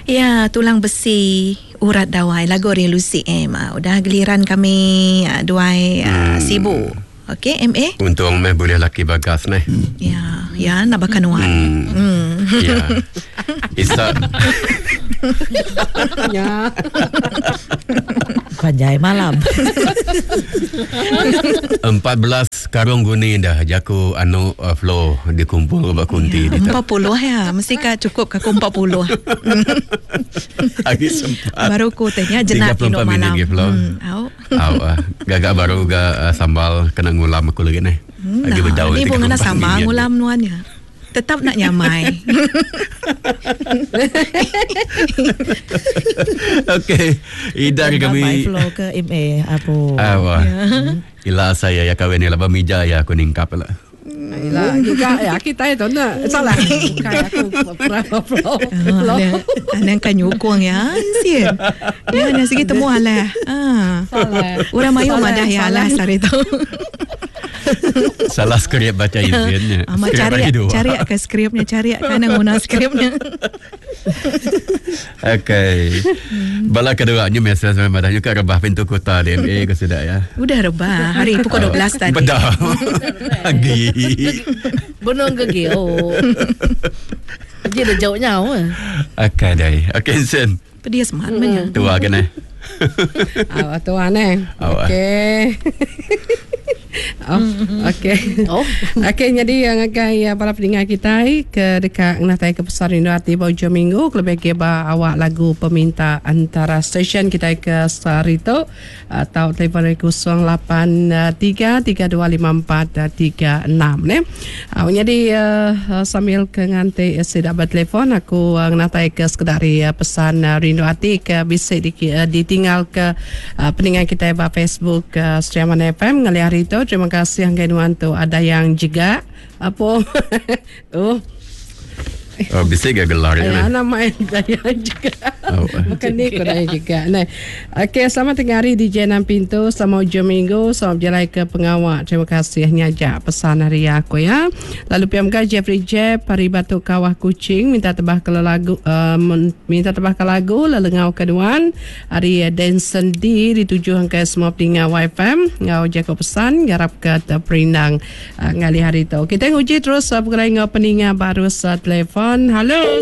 Ya, tulang besi urat dawai lagu Relusi udah giliran kami duai sibuk. Okey, MA. Untung meh boleh laki bagas meh. Ya, nak bakanuan. Ya. Isa. Ya. Panjai malam. 14 karung guni dah jaku flow dikumpul bak kunti ya, 40 ya. Mesti cukup ke 40. Lagi sempat. Baru ku tanya jenak minum malam. Gagak baru sambal kena ngulam aku lagi nih. Lagi berdaun. Ini bunga sambal ngulam nuannya. Tetap nak nyamai. Okey. Idar kami flow ke MA apa? Ila saya ya kawin ni laba mija ya aku ningkap lah. Ila juga ya kita itu nak salah. Kayak aku flow. Ada yang kanyukung ya. Sian. Ya, ada sikit temu alah. Salah. Orang mayu madah ya alah sari tu. Salah skrip baca izinnya. Cari ke skripnya, cari kana guna skripnya. Okey. Bala keduanya mesej madahnya ke rebah pintu kota DMA ke sudah ya. Udah rebah hari pukul 12 tadi. Bedah. Lagi. Benong ke Dia dah jauh nyawa. Okey dai. Okey Sen. Dia semangat banyak. Tua kena. Awak tuan Okey. Okey, jadi yang akan para pendengar kita ke dekat natai ke Pesar Rindu Hati Bojo Minggu lebih ba awak lagu peminta antara stesen kita ke Sarito atau telefon 083-3254-36 ne. Jadi sambil ke nganti sedak bertelefon aku natai ke sekadari pesan Rindu Hati ke bisa ditinggal ke pendengar kita ba Facebook Streaman FM ngali hari itu. Terima kasih yang kainuan tu ada yang juga apa bisa gak gelar ya? Nama saya juga. Bukan ni kau dah juga. Nah, okey, selamat tengah hari DJ 6 Pintu, selamat hujung minggu, selamat berjalan ke pengawak. Terima kasih nyajak pesan hari aku ya. Lalu PMK Jeffrey Jeb, Pari Batu Kawah Kucing minta tebah ke lagu, Lelengau Keduan. Hari Denson D ditujukan ke semua pendengar YFM. Ngau jago pesan garap ke Perindang ngali hari tu. Kita uji terus bergerak ngau pendengar baru telefon. Halo.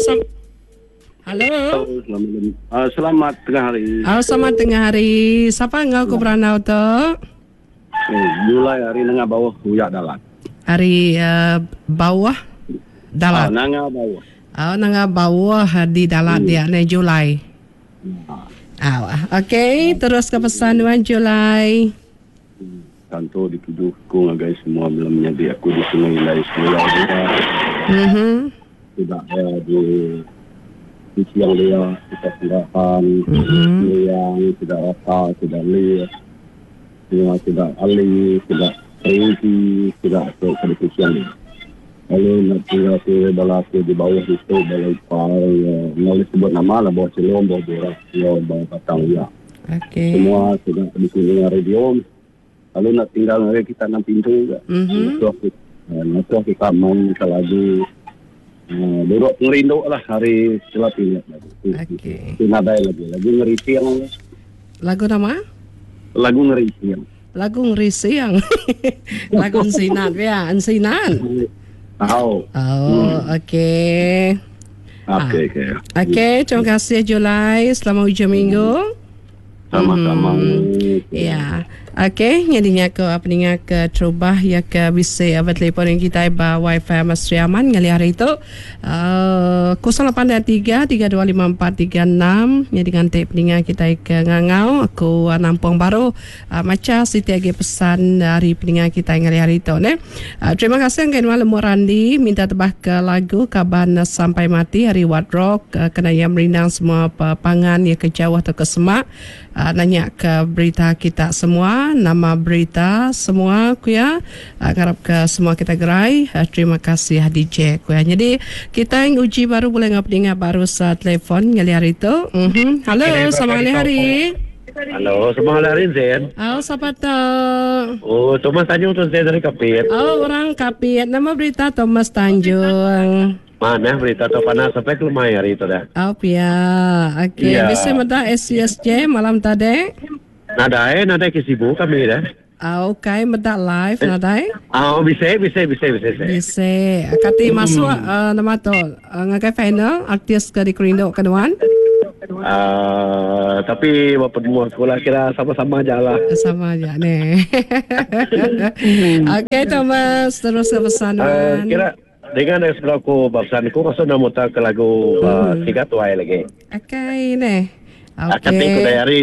Selamat tengah hari. Selamat tengah hari. Siapa ngau ku beranau tu? Julai hari nengah bawah huyak dalat. Hari bawah dalat. Nengah bawah. Nengah bawah di dalat dia ne Julai. Okey, terus ke pesan 2 Julai. Kantor dituduh ku ngagai semua belum menjadi aku di sungai lai sekolah. Tidak ada di siang dia kita sendirian, yang tidak rata, tidak lihat, tidak alih, tidak rinci, tidak kedisian. Lalu nak tinggal di bawah di bawah itu balai par, boleh sebut nama lah bawah Cilom, bawah Borak, bawah Batang ya. Okay. Semua tidak kedisian radio. Lalu nak tinggal kita 6 pintu juga. Nanti kita main lagi. Duduk ngerinduk lah hari setelah pindah lagi. Okey. Pinadai lagi ngeri siang. Lagu nama? Lagu ngeri siang. Lagu ngeri siang. Lagu Ensinan ya, Ensinan. Okey. Okey, terima kasih Julai. Selamat hujung minggu. Sama-sama. Ya. Okey, jadinya ke pendengar ke terubah ya ke bisa telefon yang kita ba wifi Mas Riaman ngali hari itu 083-3254-36 jadi dengan pendengar kita ke Ngangau aku Nampung Baru macam Siti agi pesan dari pendengar kita ngali hari itu ne. Terima kasih yang malam Randi minta tebah ke lagu Kaban Sampai Mati hari Wadrock kena yang merindang semua pangan ya ke Jawa atau ke Semak nanya ke berita kita semua nama berita semua kuya harap ke semua kita gerai terima kasih DJ kuya. Jadi kita yang uji baru boleh ngapinga baru telefon ngali hari itu. Halo selamat hari. Halo selamat hari Zen. Siapa tu? Thomas Tanjung tu Zen dari Kapit. Orang Kapit. Nama berita Thomas Tanjung. Mana berita tu panas sampai ke lumai hari itu dah. Pia. Okey, Ya. bisa mada SCSJ malam tadi. Nada kesibu kami dah. Okay, mada live nadai. Bisa. Bisa. Kati masuk nama tu ngakai final artis ke di Kerindo keduan. Tapi berpedua sekolah kira sama-sama aja lah. Sama aja nih. Okey Thomas, terus ke pesanan. Kira dengan yang sebelah aku babsan aku rasa nak mutar ke lagu tiga tuai lagi. Okey nih. Kati aku dari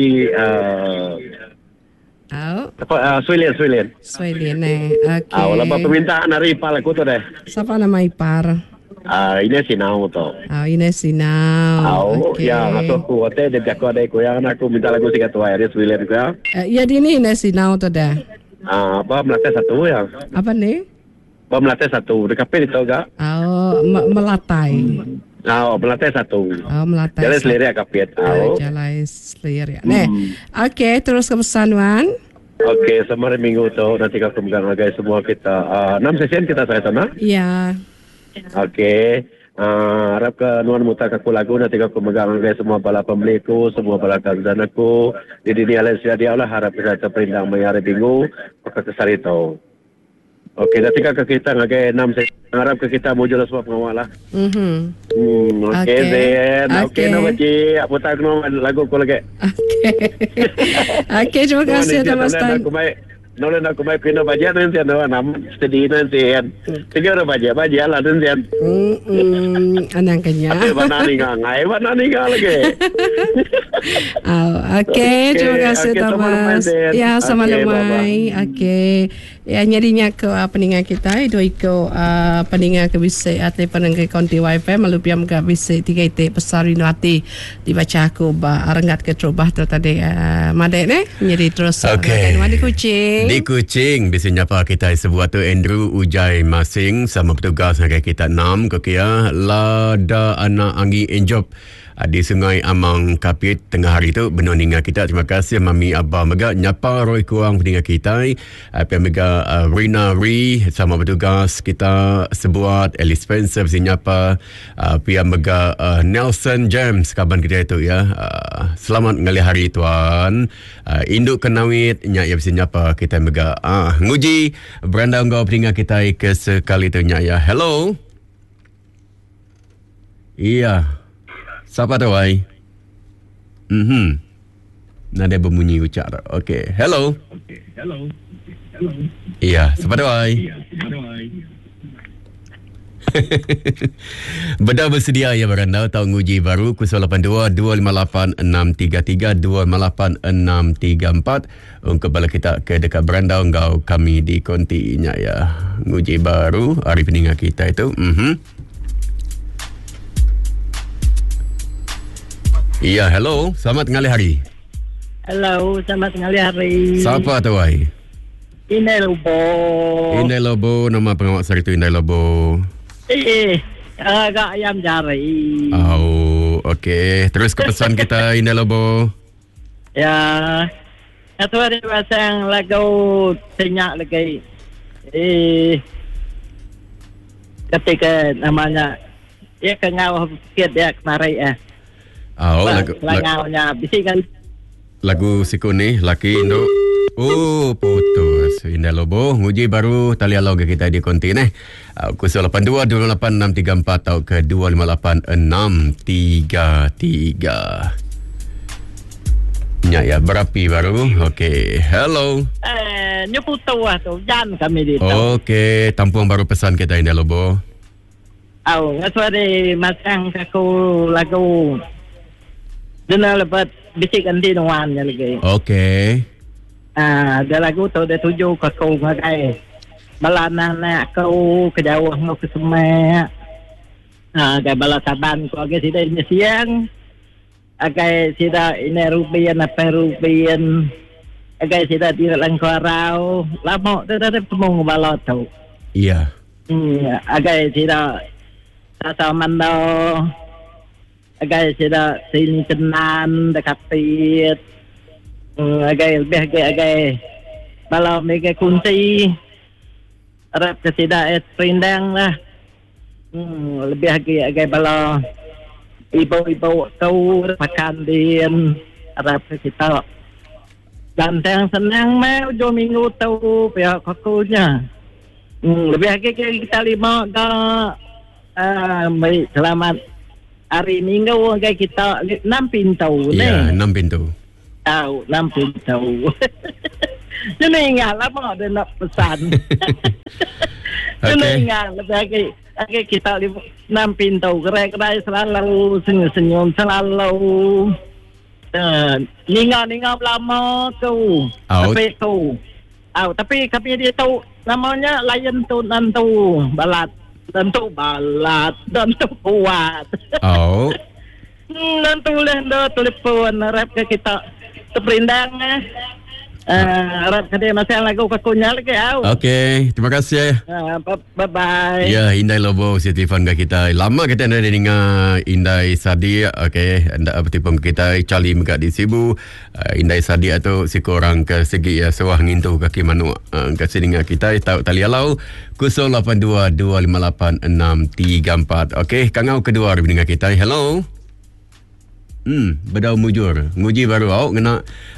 Swillian. Swillian nih. Okey. Wala permintaan hari ipal aku tu deh. Siapa nama ipar? Ini Sinau tu. Ines Sinau. Okey. Ya, aku hotel dia aku ada aku yang aku minta lagu tiga tuai hari Swillian aku ya. Ya di ni Ines Sinau tu dah. Apa melatih satu ya? Apa nih? Apa melatih satu? Dekat itu enggak? Melatai. Melatih satu. Melatai. Jalan selirik kapit. Jalan selirik. Nih. Okey, terus ke pesanan. Okey, sama hari Minggu tu nanti aku pegang guys semua kita 6 sesi kita saya sana. Ya. Okey. Harap ke nuan mutar aku lagu nanti aku pegang guys semua bala pembeliku, semua bala kawan aku. Di dunia lain dia lah harap kita terperindang hari Minggu pakai kesari tu. Okey, nanti kita ngagai 6 sesi. Harap ke kita muncul semua pengawal lah. Okey, Zen. Okey, nama Cik. Apa tak kena lagu aku lagi? Okey, terima kasih Thomas Tan. Nolen aku mai pino baja dan sian nama steady dan sian. Tiga orang baja lah dan sian. Anang kanya. Banani ngai lagi. Okey, terima kasih Thomas. Ya, sama lemai. Okey. Ya, nyarinya ke peningan kita itu iko peningan ke bisa atau penengah konti wifi malupiam ke bisa 3 besar ino hati dibaca aku arengat ke trobah tu tadi madek ne nyari terus di Kuching. Di Kuching biasanya apa kita sebuah tu Andrew Ujai Masing sama petugas dengan kita 6 kekia lada anak anggi enjob di Sungai Amang Kapit tengah hari tu benar ninga kita. Terima kasih Mami Abah Mega nyapa Roy Kuang dengan kita Pia Mega Rina Ri sama petugas kita sebuat Alice Spencer nyapa Pia Mega Nelson James kaban kita itu ya. Selamat ngali hari tuan. Induk Kenawit nya ya bisa nyapa kita Mega nguji beranda engkau dengan kita ke sekali tu nya ya. Hello. Iya. Siapa tu ai? Nada berbunyi ucap. Okey. Hello. Iya, siapa tu ai? Bedah bersedia ya beranda tahun uji baru 082 258 633 258 634 untuk bala kita ke dekat beranda engkau kami di kontinya ya. Uji baru hari peningat kita itu. Iya, hello. Selamat tengah hari. Hello, selamat tengah hari. Siapa tu ai? Indai Lobo, nama pengawal sari tu Indai Lobo. Agak ayam jari. Okey. Terus ke pesan kita Indai Lobo. Ya. Itu ada bahasa yang lagu senyak lagi. Ketika namanya ya kengau sikit ya kemarin lagu siku ni laki Indo. Putus Indah Lobo nguji baru tali alau ke kita di konti ni 082 286 634 atau ke 258 633 ya berapi baru. Okey, hello. Nyepu tua tu jan kami di tu. Okey, tampung baru pesan kita Indah Lobo. Ngaswari masang aku lagu Dena lebat bisik anti nuan ya lagi. Okey. Ada lagu tu dia tuju ke kau ngagai. Balana nak kau ke jauh mau ke semak. Agai bala saban kau agai sida ini siang. Agai sida ini rupian apa rupian. Agai sida tidak langkarau. Lama tu dah semua balot tu. Iya. Agai sida tasa mando. Agai sida sini tenan dekat pit. Agai lebih agai balau mega kunci. Arab ke sida perindang lah. lebih agak bala ibu-ibu kau makan din harap kita dan yang senang mau 2 minggu tahu pihak kakunya lebih agak kita 5 baik selamat hari minggu agak kita 6 pintu Ya, 6 pintu. tahu 6 pintu jadi ingat lama ada nak pesan jadi ingat lebih agak kita 6 pintu gerai-gerai selalu senyum-senyum selalu ninga lama tu tapi tu tapi kami dia tahu namanya layan tu nantu balat nantu balat nantu kuat nantu lenda telepon harap ke kita terperindang harap ke dia masih lagu kakunya lagi Okey, terima kasih. Bye-bye. Ya, Indai Lobo si telefon ke kita. Lama kita nak dengar Indai Sadi. Okey, anda bertipu kita cali muka di Sibu. Indai Sadi atau si korang ke segi ya sewah ngintu kaki manu ke seninga kita tahu tali alau 0822586634. Okey, kangau kedua hari dengan kita. Hello. Bedau mujur. Nguji baru awak kena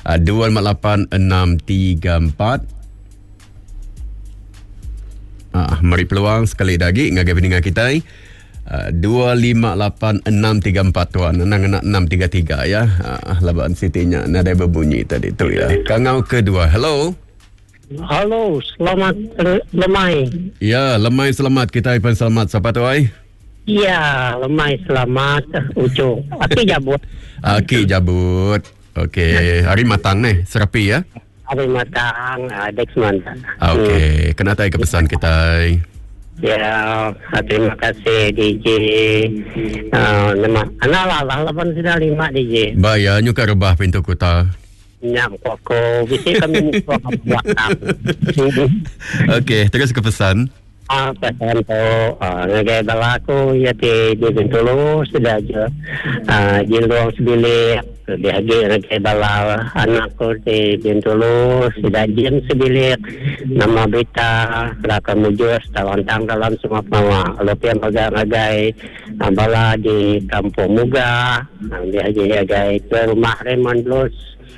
258634. Mari peluang sekali lagi ngagai pendengar kita 258634 tuan nak 633 ya. Laban sitinya nada berbunyi tadi tu ya. Kangau kedua. Hello. Halo, selamat Lemai. Ya, Lemai selamat. Kita ipan selamat. Siapa tu ai? Ya, Lemai selamat. Ucu. Aki jabut. Aki jabut. Okey, hari matang ni. Serapi ya. Hari matang, Dex mantap. Okey, kena tahu ke pesan kita. Ya, terima kasih DJ. Anak lah 85 DJ. Bayar nyuka rebah pintu kota. Nyam koko. Bisa kami buat. Okey, terus ke pesan. Pesan tu ngagai balaku ya di Bintulu sudah je jiluang sebilik dia ngagai bala anakku di Bintulu sudah jam sebilik nama berita kelakar mujur tawantang dalam semua penawa lepian ngagai bala di Kampung Muga dia ngagai ke rumah Raymond Blues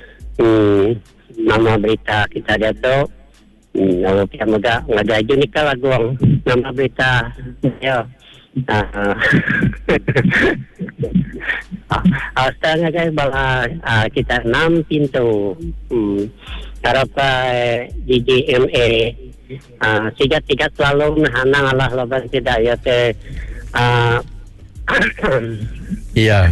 nama berita kita dia tu nama pihak muda ngagai junika laguang nama berita ya sekarang ngagai bala kita 6 pintu harap DJMA sigat selalu hanang Allah laban tidak ya te iya.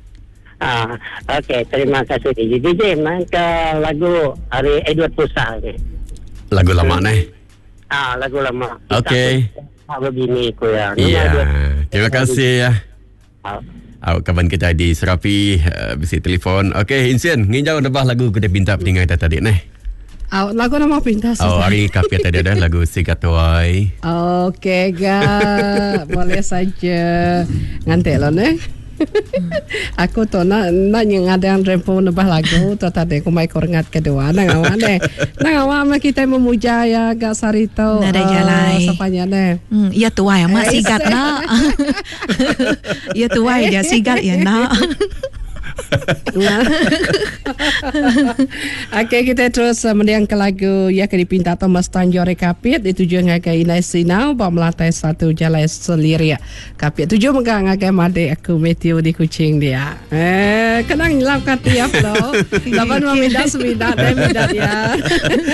Okey, terima kasih DJ main ke lagu hari Edward Pusa ni. Lagu lama ni. Lagu lama. Okey. Begini ku ya. Ya. Terima kasih ya. Kawan kita di Serapi bisi telefon. Okey, Insien, nginjau debah lagu kita pinta pendengar kita tadi ni. Lagu nama pinta hari kapia tadi ada lagu Sikatwai. Okey, boleh saja. Ngantek lo ni. Aku tu nak yang ada yang rempu nebah lagu tu tadi aku mai korengat kedua nang awak kita memuja ya gak sarito nada jalai sapanya ne ya tuai mak sigat nak ya tuai dia sigat ya nak. Okey, kita terus mendiang ke lagu ya ke dipinta Thomas Tanjore Kapit itu juga ngagai Inai Sinau bawa melantai 1 Jalai Seliria Kapit tujuh megang ngagai made aku Matthew di Kuching dia kenang nyelam katiap lo lapan memindah semindah dan mindah ya.